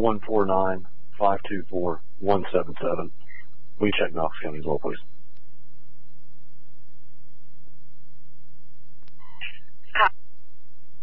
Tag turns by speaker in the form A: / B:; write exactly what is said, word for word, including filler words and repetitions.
A: one four nine, five two four, one seven seven. Will you check Knox County as well, please?